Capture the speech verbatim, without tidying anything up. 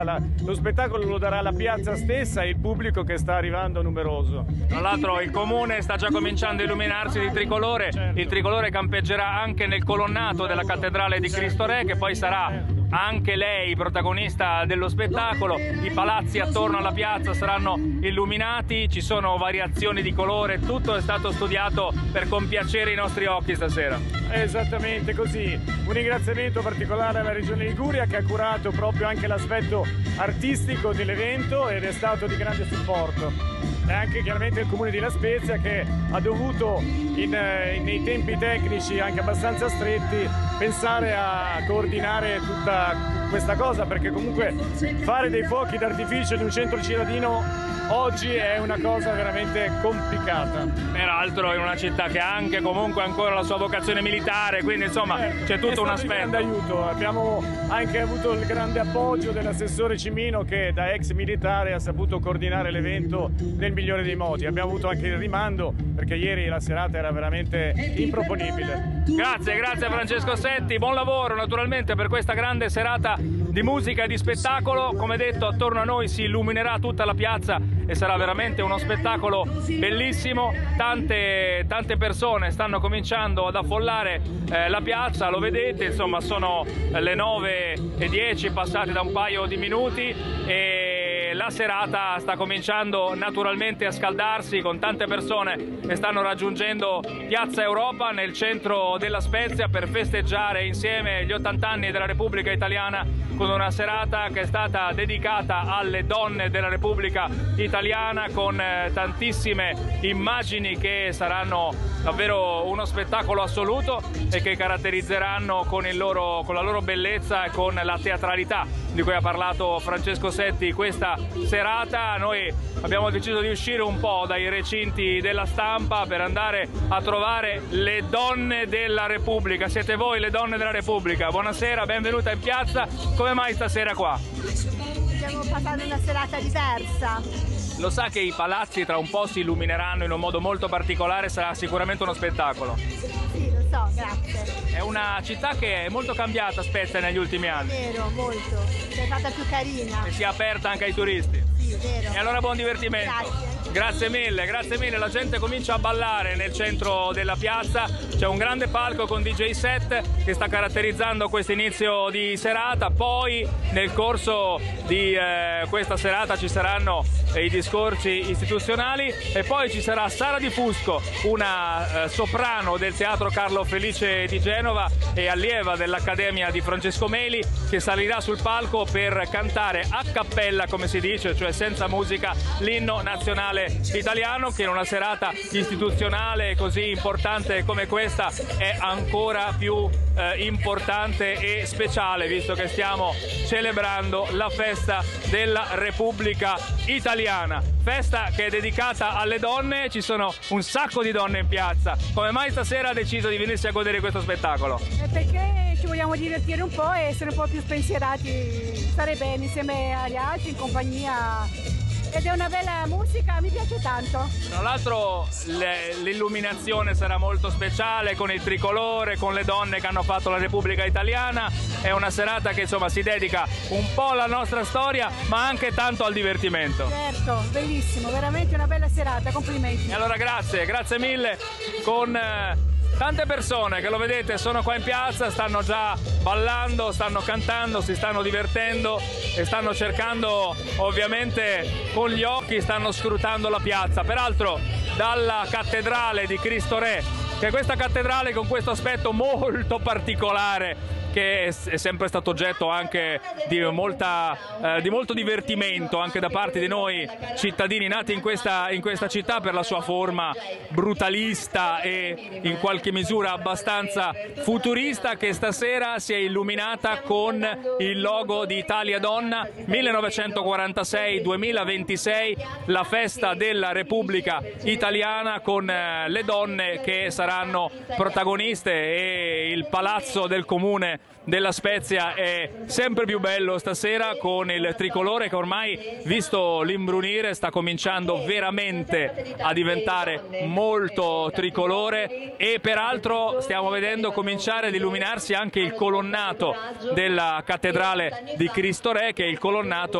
Lo spettacolo lo darà la piazza stessa e il pubblico che sta arrivando numeroso. Tra l'altro il comune sta già cominciando a illuminarsi di tricolore, certo. Il tricolore campeggerà anche nel colonnato della cattedrale di Cristo Re, che poi sarà anche lei protagonista dello spettacolo. I palazzi attorno alla piazza saranno illuminati, ci sono variazioni di colore, tutto è stato studiato per compiacere i nostri occhi stasera. Esattamente così. Un ringraziamento particolare alla Regione Liguria che ha curato proprio anche l'aspetto artistico dell'evento ed è stato di grande supporto. E anche chiaramente il Comune di La Spezia che ha dovuto in, in, nei tempi tecnici anche abbastanza stretti pensare a coordinare tutta questa cosa, perché comunque fare dei fuochi d'artificio in un centro cittadino oggi è una cosa veramente complicata. Peraltro in una città che ha anche comunque ancora la sua vocazione militare, quindi insomma eh, c'è tutto un aspetto. Grande aiuto. Abbiamo anche avuto il grande appoggio dell'assessore Cimino che da ex militare ha saputo coordinare l'evento nel migliore dei modi. Abbiamo avuto anche il rimando perché ieri la serata era veramente improponibile. Grazie, grazie a Francesco Setti, buon lavoro naturalmente per questa grande serata di musica e di spettacolo. Come detto, attorno a noi si illuminerà tutta la piazza e sarà veramente uno spettacolo bellissimo. Tante, tante persone stanno cominciando ad affollare eh, la piazza, lo vedete, insomma sono le nove e dieci passate da un paio di minuti e la serata sta cominciando naturalmente a scaldarsi con tante persone che stanno raggiungendo Piazza Europa nel centro della Spezia per festeggiare insieme gli ottanta anni della Repubblica Italiana con una serata che è stata dedicata alle donne della Repubblica Italiana con eh, tantissime immagini che saranno davvero uno spettacolo assoluto e che caratterizzeranno con, il loro, con la loro bellezza e con la teatralità di cui ha parlato Francesco Setti questa serata. Noi abbiamo deciso di uscire un po' dai recinti della stampa per andare a trovare le donne della Repubblica. Siete voi le donne della Repubblica, buonasera, benvenuta in piazza. Come mai stasera qua? Stiamo passando una serata diversa. Lo sa che i palazzi tra un po' si illumineranno in un modo molto particolare, sarà sicuramente uno spettacolo. Sì, lo so, grazie. È una città che è molto cambiata, Spezia, negli ultimi anni. Vero, molto. Si è fatta più carina. E si è aperta anche ai turisti. Sì, vero. E allora buon divertimento. Grazie. Grazie mille, grazie mille. La gente comincia a ballare nel centro della piazza. C'è un grande palco con D J set che sta caratterizzando questo inizio di serata. Poi nel corso di eh, questa serata ci saranno eh, i discorsi istituzionali e poi ci sarà Sara Di Fusco, una eh, soprano del Teatro Carlo Felice di Genova e allieva dell'Accademia di Francesco Meli, che salirà sul palco per cantare a cappella, come si dice, cioè senza musica, l'inno nazionale italiano, che in una serata istituzionale così importante come questa è ancora più eh, importante e speciale, visto che stiamo celebrando la festa della Repubblica Italiana, festa che è dedicata alle donne. Ci sono un sacco di donne in piazza. Come mai stasera ha deciso di venirsi a godere questo spettacolo? Perché ci vogliamo divertire un po' e essere un po' più spensierati, stare bene insieme agli altri, in compagnia. Ed è una bella musica, mi piace tanto. Tra l'altro l'illuminazione sarà molto speciale con il tricolore, con le donne che hanno fatto la Repubblica Italiana. È una serata che insomma si dedica un po' alla nostra storia ma anche tanto al divertimento. Certo, bellissimo, veramente una bella serata, complimenti. E allora grazie, grazie mille con... Eh, tante persone che lo vedete sono qua in piazza, stanno già ballando, stanno cantando, si stanno divertendo e stanno cercando, ovviamente con gli occhi stanno scrutando la piazza. Peraltro dalla cattedrale di Cristo Re, che è questa cattedrale con questo aspetto molto particolare, che è sempre stato oggetto anche di, molta, eh, di molto divertimento anche da parte di noi cittadini nati in questa, in questa città per la sua forma brutalista e in qualche misura abbastanza futurista, che stasera si è illuminata con il logo di Italia Donna millenovecentoquarantasei duemilaventisei, la festa della Repubblica Italiana, con eh, le donne che saranno protagoniste e il palazzo del comune della Spezia è sempre più bello stasera, con il tricolore che ormai, visto l'imbrunire, sta cominciando veramente a diventare molto tricolore, e peraltro stiamo vedendo cominciare ad illuminarsi anche il colonnato della cattedrale di Cristo Re, che è il colonnato